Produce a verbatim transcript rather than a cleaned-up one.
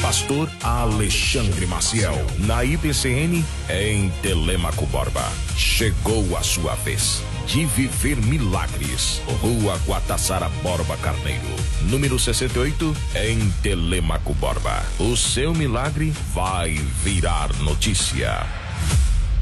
Pastor Alexandre Maciel. Na I P C N, em Telêmaco Borba. Chegou a sua vez de viver milagres. Rua Guatassara Borba Carneiro, número sessenta e oito, em Telêmaco Borba. O seu milagre vai virar notícia.